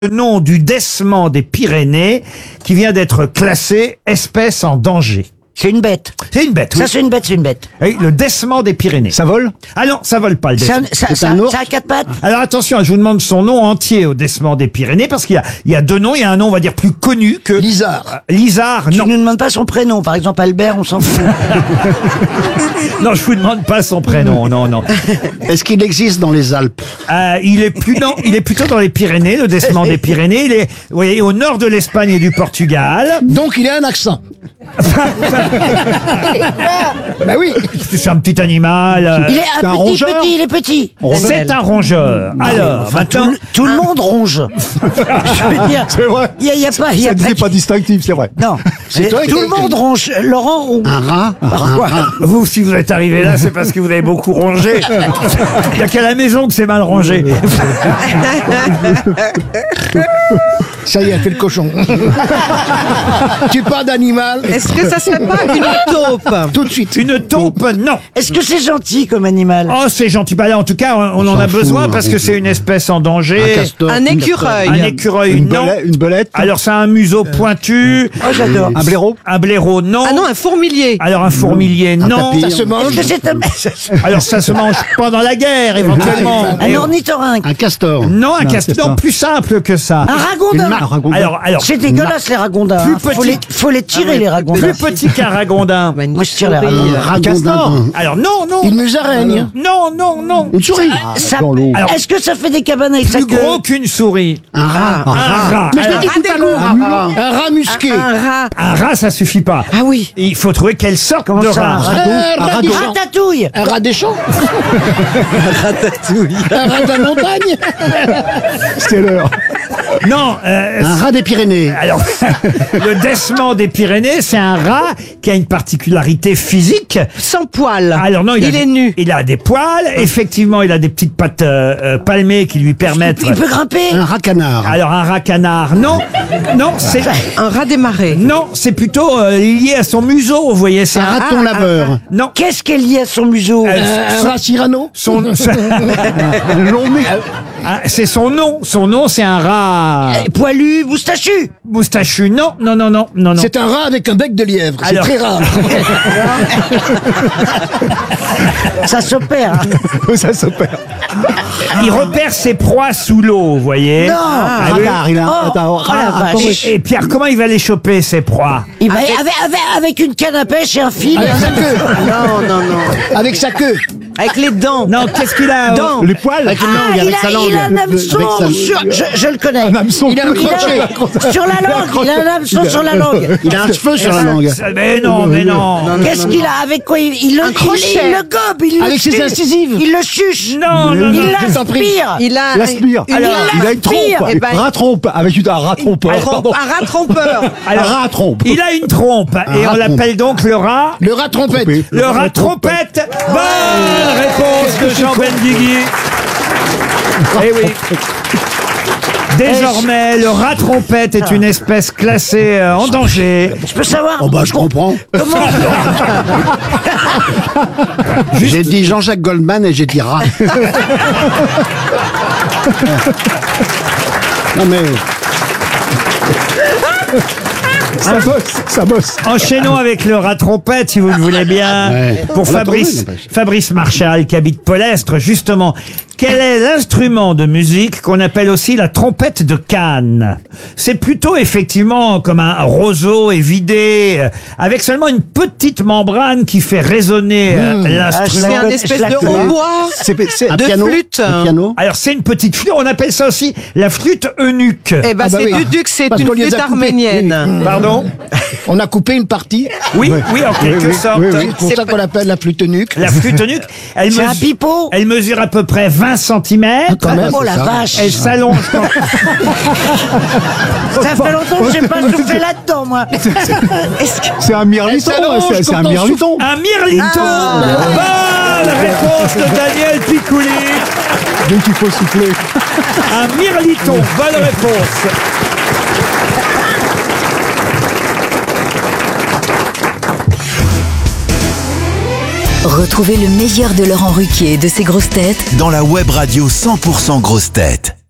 Le nom du décement des Pyrénées qui vient d'être classé espèce en danger. C'est une bête. C'est une bête, oui. Ça, c'est une bête, c'est une bête. Oui, le décement des Pyrénées. Ça vole? Ah non, ça vole pas le C'est décement. ça a quatre pattes. Alors attention, je vous demande son nom entier au décement des Pyrénées parce qu'il y a deux noms. Il y a un nom, on va dire, plus connu que... Lizard. Lizard, Tu non. ne demandes pas son prénom. Par exemple, Albert, on s'en fout. Non, je vous demande pas son prénom, non, non. Est-ce qu'il existe dans les Alpes? Il est plutôt dans les Pyrénées, le décement des Pyrénées. Il est, vous voyez, au nord de l'Espagne et du Portugal. Donc il a un accent. Bah oui. C'est un petit animal. Il est C'est un un petit, rongeur. petit, il est petit. C'est un rongeur. Alors, Enfin, maintenant... tout le monde ronge. Je veux dire, C'est vrai. il y a pas, il y a C'est pas. pas distinctif, c'est vrai. Non, C'est toi tout qui- le monde ronge. Laurent ronge. Un rat. Pourquoi Vous, si vous êtes arrivé là, c'est parce que vous avez beaucoup rongé. Il n'y a qu'à la maison que c'est mal rangé. Ça y est, fait le cochon. Tu parles d'animal. Est-ce que ça serait pas une taupe? Tout de suite. Une taupe, non. Est-ce que c'est gentil comme animal? Oh, c'est gentil. Bah là, en tout cas, on en a s'en besoin fout, parce que c'est une espèce en Un danger. castor. Un écureuil. Un écureuil, Une non. belette. Une belette. Alors, ça a un museau pointu. Oh, j'adore. Un blaireau. Un blaireau, non. Ah non, un fourmilier. Alors, un fourmilier, non. tapir. Ça se mange. Est-ce que c'est un, Alors, ça se mange pendant la guerre, éventuellement. un ornithorynque? Un castor. Non, un Non, castor. c'est Non, pas. plus simple que ça. Un ragondin? Un ragondin. Alors, C'est dégueulasse les ragondins. Plus Hein. petit. Faut les tirer les ragondins. plus petit qu'un ragondin. Bah, une Moi, je tire les souris. ragondins. Ragondin. Alors, non, non. Une musaraigne. Non, non, non. Une souris. Ça- Dans l'eau. Alors- Est-ce que ça fait des cabanes avec sa Plus queue? gros qu'une souris. Un rat. Un rat. Mais je l'ai Alors, dit tout à l'heure. Un rat musqué. Un rat. un rat, ça suffit pas. Ah oui. Il faut trouver quelle sorte Comment de ça, un rat. Un rat des champs. Ratatouille. Un rat des champs. Un rat de la montagne. C'était l'heure. Non, Un rat des Pyrénées. alors, le décement des Pyrénées, c'est un rat qui a une particularité physique. Sans poils. Alors non, il est nu. Il a des poils. Effectivement, il a des petites pattes palmées qui lui permettent. Il peut grimper. Un rat canard. Alors un rat canard, non, non, c'est Un rat des marais. non, c'est plutôt lié à son museau. Vous voyez, c'est Un raton laveur. non. Qu'est-ce qu'elle y a à son museau? Un rat Cyrano. Son, Un long nez. Ah, c'est son nom. Son nom, c'est un rat Poilu, moustachu. moustachu. Non, non, non, non, non, non. C'est un rat avec un bec de lièvre. C'est Alors- très rare. Ça s'opère. Ça s'opère. Il repère ses proies sous l'eau, vous voyez. Non. Ah, oui. Radar, il a Oh, attends, oh la vache. Et Pierre, comment il va les choper, ses proies? Il va avec une canne à pêche et un fil. Avec sa queue. Non, non, non. Avec sa queue. Avec les dents. Non, qu'est-ce qu'il a Dents. Les poils. Avec une langue. Avec sa langue. Il a un hameçon je le connais. Un hameçon. Il a sur la langue. Il a un hameçon sur la langue. Il a un cheveu sur la langue. Mais non, mais non. Qu'est-ce qu'il a? Avec quoi il le crochet. il le gobe, il le Avec ses suce. incisives. Il le chuche. Non, non, non. Il Je t'en prie. l'aspire. Il a Il aspire. une- Alors, il a une aspire. trompe. Eh ben- Rat trompe. Avec un rat trompeur. Pardon. un rat trompeur. Un rat trompe. Il a une trompe et rat on l'appelle donc le rat. Le rat trompette. Le rat trompette. Bonne réponse de Jean Bendigui. Eh oui. Désormais, le rat trompette est une espèce classée en danger. Je peux savoir Oh bah je comprends. comment J'ai dit Jean-Jacques Goldman et j'ai dit rat. Non mais... Ça bosse, ça bosse. Enchaînons avec le rat trompette, si vous le voulez bien. Ouais. Pour On l'a Fabrice, trouvé, n'empêche. Fabrice Marchal, qui habite Polestre, justement. Quel est l'instrument de musique qu'on appelle aussi la trompette de Cannes? C'est plutôt effectivement comme un roseau évidé, avec seulement une petite membrane qui fait résonner C'est l'instrument. un espèce je la de connais. hautbois. C'est un De piano. flûte. Un piano. Alors c'est une petite flûte, on appelle ça aussi la flûte eunuque. Eh ben, Ah bah c'est oui. Duduk, c'est Parce une qu'on les a flûte coupés. arménienne. Pardon? On a coupé une partie. Oui, oui, en quelque sorte. C'est pour ça qu'on l'appelle la flûte nuque. La flûte eunuque, elle, C'est un pipeau. elle mesure à peu près 20 cm. Quand même, Oh la c'est ça. vache. Elle s'allonge quand... Ça fait longtemps que j'ai pas soufflé là-dedans, moi. C'est un mirliton. C'est un mirliton. Un mirliton. Bonne réponse de Daniel Picouli. Donc il faut souffler. Un mirliton. Bonne réponse. Retrouvez le meilleur de Laurent Ruquier et de ses grosses têtes dans la web radio 100% grosses têtes.